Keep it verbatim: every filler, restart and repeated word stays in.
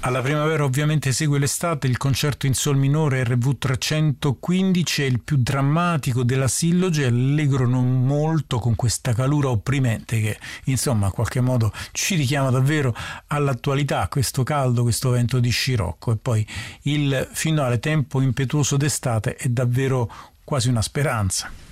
Alla primavera ovviamente segue l'estate, il concerto in sol minore R V trecentoquindici è il più drammatico della Silloge, allegro non molto con questa calura opprimente che insomma in qualche modo ci richiama davvero all'attualità, questo caldo, questo vento di scirocco, e poi il finale tempo impetuoso d'estate è davvero quasi una speranza.